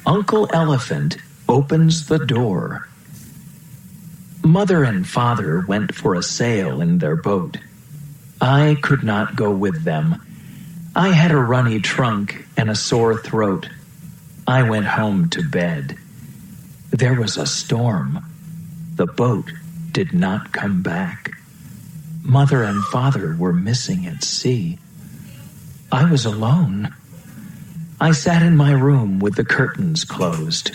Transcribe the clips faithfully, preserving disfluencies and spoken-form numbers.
Uncle Elephant opens the door. Mother and Father went for a sail in their boat. I could not go with them. I had a runny trunk and a sore throat. I went home to bed. There was a storm. The boat did not come back. Mother and Father were missing at sea. I was alone. I sat in my room with the curtains closed.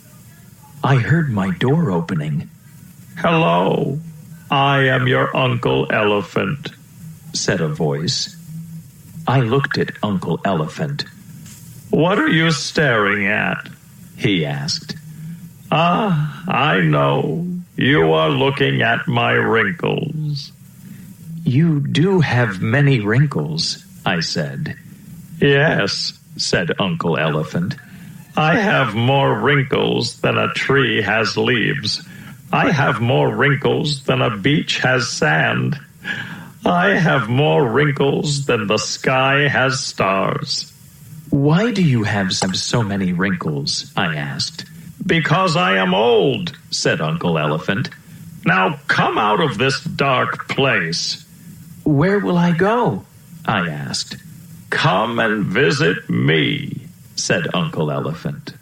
I heard my door opening. "Hello, I am your Uncle Elephant," said a voice. I looked at Uncle Elephant. "What are you staring at?" he asked. "Ah, I know. You are looking at my wrinkles." "You do have many wrinkles," I said. "Yes," said Uncle Elephant. "I have more wrinkles than a tree has leaves. I have more wrinkles than a beach has sand. I have more wrinkles than the sky has stars." "Why do you have so many wrinkles?" I asked. "Because I am old," said Uncle Elephant. "Now come out of this dark place." "Where will I go?" I asked. "Come and visit me," said Uncle Elephant.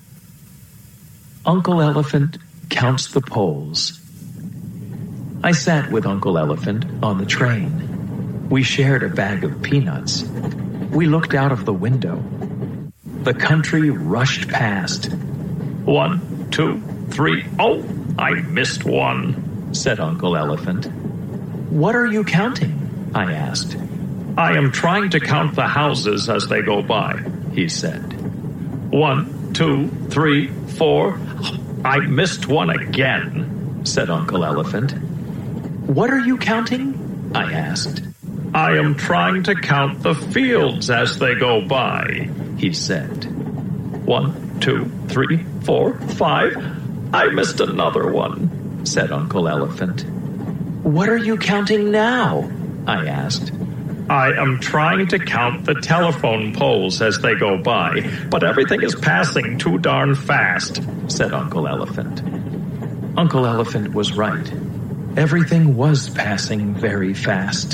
Uncle Elephant counts the poles. I sat with Uncle Elephant on the train. We shared a bag of peanuts. We looked out of the window. The country rushed past. "One, two, three. Oh, I missed one," said Uncle Elephant. "What are you counting?" I asked. "I am trying to count the houses as they go by," he said. "One, two, three, four. I missed one again," said Uncle Elephant. "What are you counting?" I asked. "I am trying to count the fields as they go by," he said. "One, two, three, four, five. I missed another one," said Uncle Elephant. "What are you counting now?" I asked. "I am trying to count the telephone poles as they go by, but everything is passing too darn fast," said Uncle Elephant. Uncle Elephant was right. Everything was passing very fast.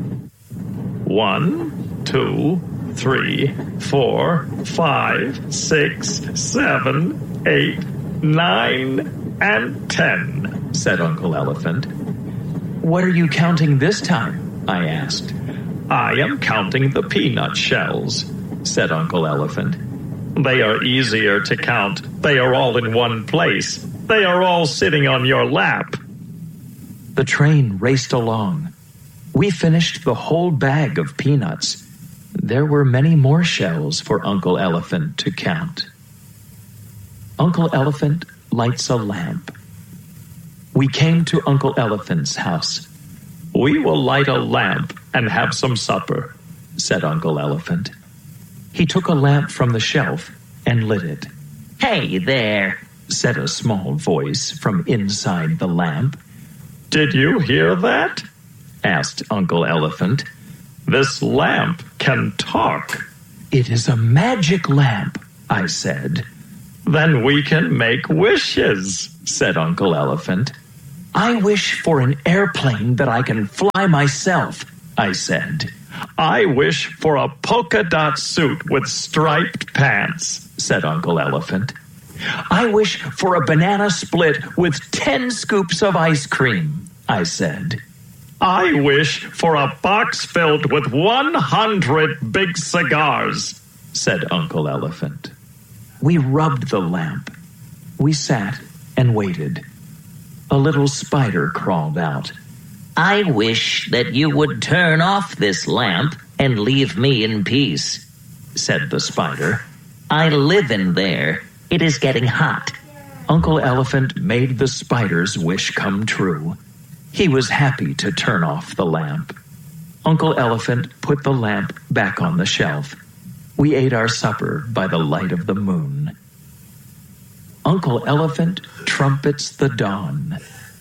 One, two, three, four, five, six, seven, eight, nine, and ten, said Uncle Elephant. "What are you counting this time?" I asked. "I am counting the peanut shells," said Uncle Elephant. "They are easier to count. They are all in one place. They are all sitting on your lap." The train raced along. We finished the whole bag of peanuts. There were many more shells for Uncle Elephant to count. Uncle Elephant lights a lamp. We came to Uncle Elephant's house. "We will light a lamp and have some supper," said Uncle Elephant. He took a lamp from the shelf and lit it. "Hey there," said a small voice from inside the lamp. "Did you hear that?" asked Uncle Elephant. "This lamp can talk." "It is a magic lamp," I said. "Then we can make wishes," said Uncle Elephant. "I wish for an airplane that I can fly myself," I said. "I wish for a polka dot suit with striped pants," said Uncle Elephant. "I wish for a banana split with ten scoops of ice cream," I said. "I wish for a box filled with one hundred big cigars," said Uncle Elephant. We rubbed the lamp. We sat and waited. A little spider crawled out. "I wish that you would turn off this lamp and leave me in peace," said the spider. "I live in there. It is getting hot." Uncle Elephant made the spider's wish come true. He was happy to turn off the lamp. Uncle Elephant put the lamp back on the shelf. We ate our supper by the light of the moon. Uncle Elephant trumpets the dawn.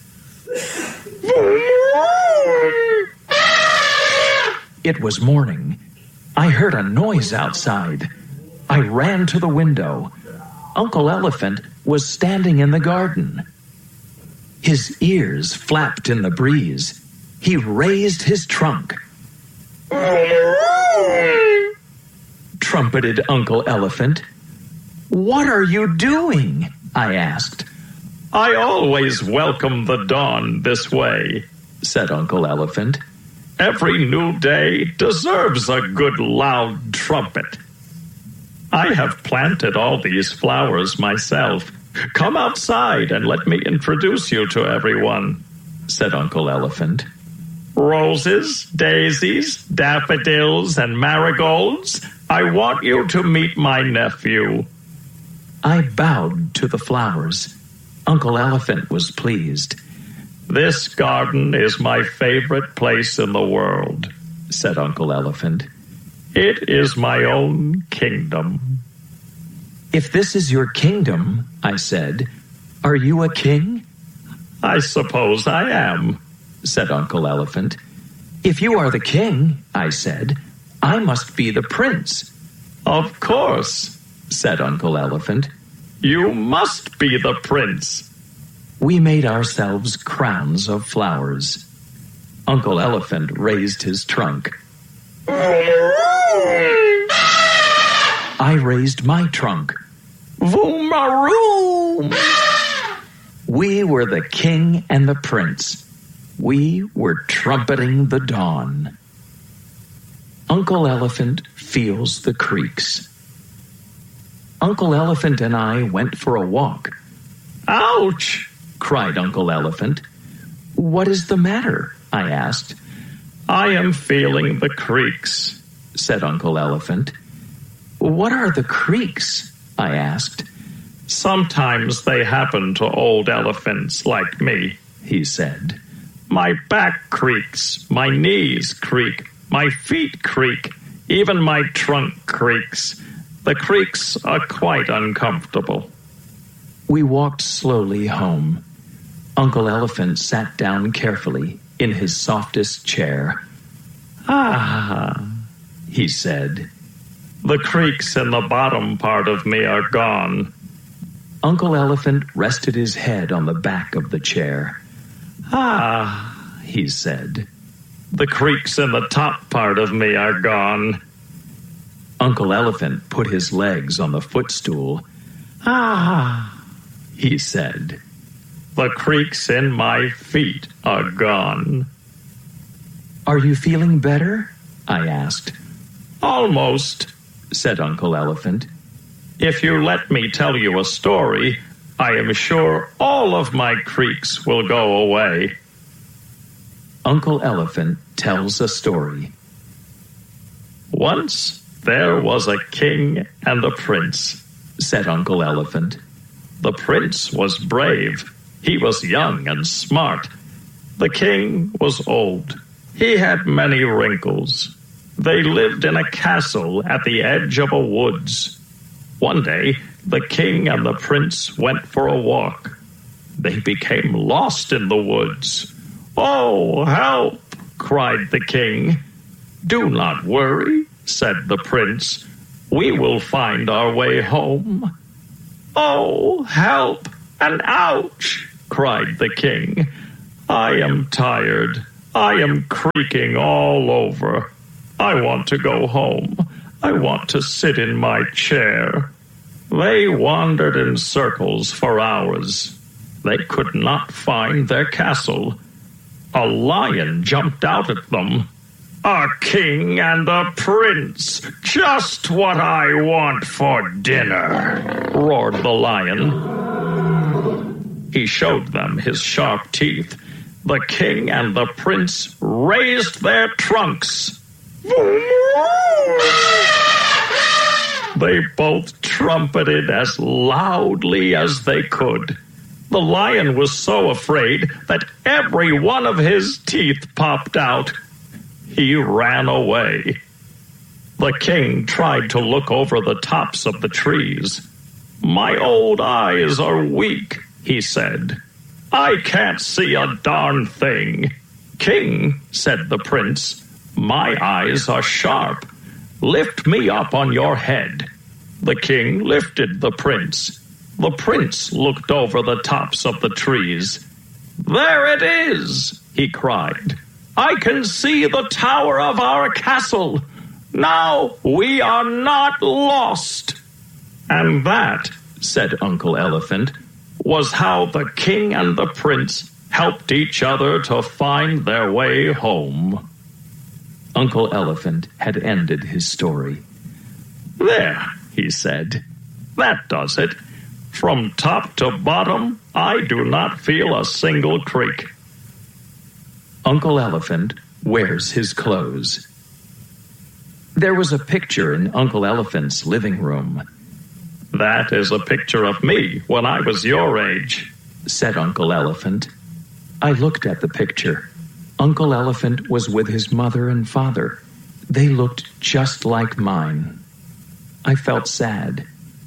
It was morning. I heard a noise outside. I ran to the window. Uncle Elephant was standing in the garden. His ears flapped in the breeze. He raised his trunk. Trumpeted Uncle Elephant. "What are you doing?" I asked. "I always welcome the dawn this way," said Uncle Elephant. "Every new day deserves a good loud trumpet. I have planted all these flowers myself. Come outside and let me introduce you to everyone," said Uncle Elephant. "Roses, daisies, daffodils, and marigolds, I want you to meet my nephew." I bowed to the flowers. Uncle Elephant was pleased. "This garden is my favorite place in the world," said Uncle Elephant. "It is my own kingdom." "If this is your kingdom," I said, "are you a king?" "I suppose I am," said Uncle Elephant. "If you are the king," I said, "I must be the prince." "Of course," said Uncle Elephant. "You must be the prince." We made ourselves crowns of flowers. Uncle Elephant raised his trunk. I raised my trunk. Vroom-a-room! We were the king and the prince. We were trumpeting the dawn. Uncle Elephant feels the creaks. Uncle Elephant and I went for a walk. "Ouch!" cried Uncle Elephant. "What is the matter?" I asked. "I am feeling the creaks," said Uncle Elephant. "What are the creaks?" I asked. "Sometimes they happen to old elephants like me," he said. "My back creaks, my knees creak, my feet creak, even my trunk creaks. The creaks are quite uncomfortable." We walked slowly home. Uncle Elephant sat down carefully in his softest chair. "Ah," he said. "The creaks in the bottom part of me are gone." Uncle Elephant rested his head on the back of the chair. "Ah," he said. "The creaks in the top part of me are gone." Uncle Elephant put his legs on the footstool. "Ah," he said. "The creaks in my feet are gone." "Are you feeling better?" I asked. "Almost," said Uncle Elephant. "If you let me tell you a story, I am sure all of my creaks will go away." Uncle Elephant tells a story. "Once there was a king and a prince," said Uncle Elephant. "The prince was brave. He was young and smart. The king was old. He had many wrinkles. They lived in a castle at the edge of a woods. One day, the king and the prince went for a walk. They became lost in the woods. "Oh, help!" cried the king. "Do not worry," said the prince. "We will find our way home." "Oh, help and ouch!" cried the king. "I am tired. I am creaking all over. I want to go home. I want to sit in my chair." They wandered in circles for hours. They could not find their castle. A lion jumped out at them. "A king and a prince! Just what I want for dinner!" roared the lion. He showed them his sharp teeth. The king and the prince raised their trunks. They both trumpeted as loudly as they could. The lion was so afraid that every one of his teeth popped out. He ran away. The king tried to look over the tops of the trees. "My old eyes are weak," he said. "I can't see a darn thing." "King," said the prince, "my eyes are sharp. Lift me up on your head." The king lifted the prince. The prince looked over the tops of the trees. "There it is!" he cried. "I can see the tower of our castle. Now we are not lost." And that, said Uncle Elephant, was how the king and the prince helped each other to find their way home. Uncle Elephant had ended his story. "There," he said. "That does it. From top to bottom, I do not feel a single creak." Uncle Elephant wears his clothes. There was a picture in Uncle Elephant's living room. "That is a picture of me when I was your age," said Uncle Elephant. I looked at the picture. Uncle Elephant was with his mother and father. They looked just like mine. I felt sad.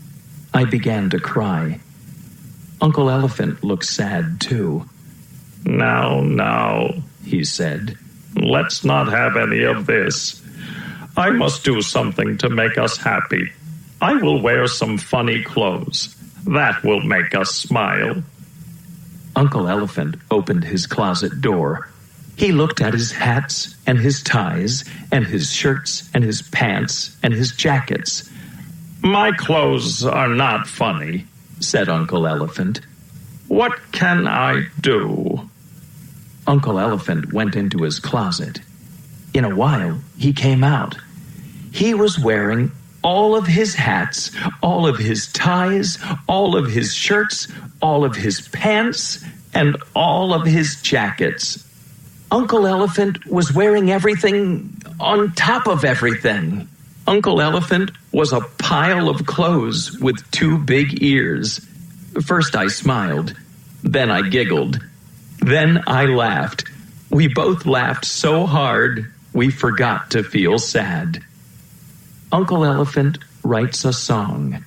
I began to cry. Uncle Elephant looked sad, too. "Now, now," he said. "Let's not have any of this. I must do something to make us happy. I will wear some funny clothes. That will make us smile." Uncle Elephant opened his closet door. He looked at his hats and his ties and his shirts and his pants and his jackets. "My clothes are not funny," said Uncle Elephant. "What can I do?" Uncle Elephant went into his closet. In a while, he came out. He was wearing all of his hats, all of his ties, all of his shirts, all of his pants, and all of his jackets. Uncle Elephant was wearing everything on top of everything. Uncle Elephant was a pile of clothes with two big ears. First I smiled, then I giggled, then I laughed. We both laughed so hard we forgot to feel sad. Uncle Elephant writes a song.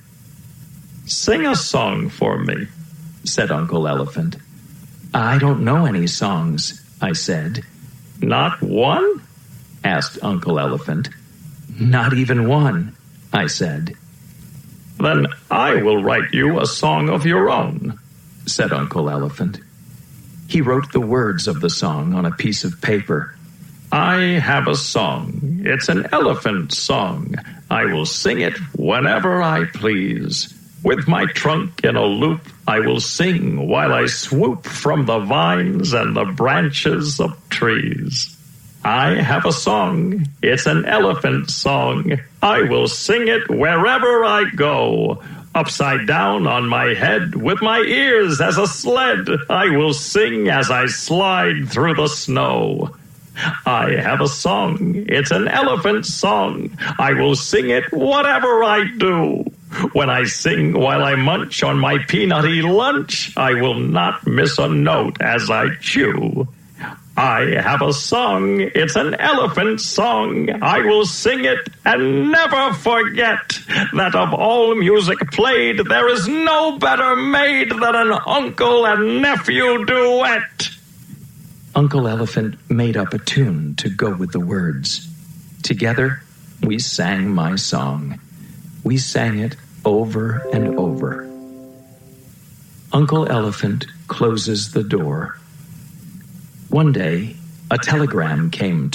"Sing a song for me," said Uncle Elephant. "I don't know any songs," I said. "Not one?" asked Uncle Elephant. "Not even one," I said. "Then I will write you a song of your own," said Uncle Elephant. He wrote the words of the song on a piece of paper. "I have a song. It's an elephant song. I will sing it whenever I please. With my trunk in a loop, I will sing while I swoop from the vines and the branches of trees. I have a song. It's an elephant song. I will sing it wherever I go. Upside down on my head, with my ears as a sled, I will sing as I slide through the snow. I have a song. It's an elephant song. I will sing it whatever I do. When I sing while I munch on my peanutty lunch, I will not miss a note as I chew. I have a song. It's an elephant song. I will sing it and never forget that of all music played, there is no better made than an uncle and nephew duet." Uncle Elephant made up a tune to go with the words. Together, we sang my song. We sang it over and over. Uncle Elephant closes the door. One day, a telegram came